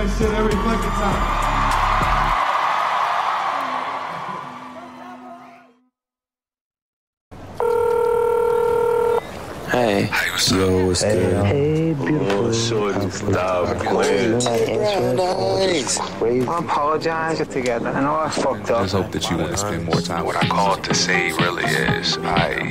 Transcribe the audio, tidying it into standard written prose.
that shit every fucking time. Hey. Hey, what's up? Yo, what's good? Hey, beautiful. Oh, shorty, stop You're playing. not answering Nice. crazy. I apologize together. I know I fucked I up. just hope that you want to spend more time. What I called to say really is,